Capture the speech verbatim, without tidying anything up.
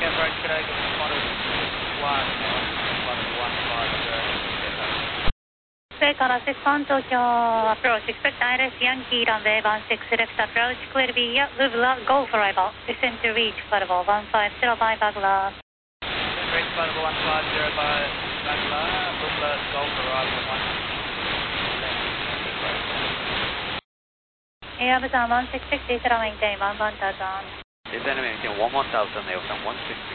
approach, could I get the model one, one five zero? 上からsix one東京 approach, expect I L S Yankee runway one six left approach, clear to be Lubla, go for arrival, descend to reach Flutterable one five zero by Bagla. Reach Flutterable one five zero by Bagla, Lubla, go for arrival one. Air Busan one six six, is runway maintain one one thousand. Is enemy maintain one one thousand, they will come one six six.